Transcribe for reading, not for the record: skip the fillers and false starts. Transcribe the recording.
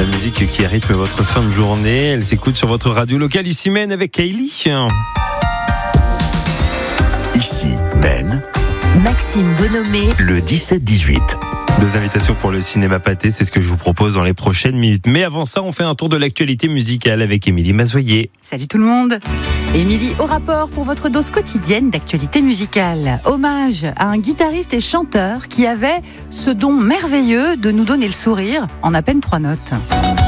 La musique qui rythme votre fin de journée, elle s'écoute sur votre radio locale. Ici Maine avec Kaylee. Ici Ben, Maxime Bonhomé, le 17-18. 2 invitations pour le cinéma pâté, c'est ce que je vous propose dans les prochaines minutes. Mais avant ça, on fait un tour de l'actualité musicale avec Émilie Mazoyer. Salut tout le monde. Émilie au rapport pour votre dose quotidienne d'actualité musicale. Hommage à un guitariste et chanteur qui avait ce don merveilleux de nous donner le sourire en à peine 3 notes.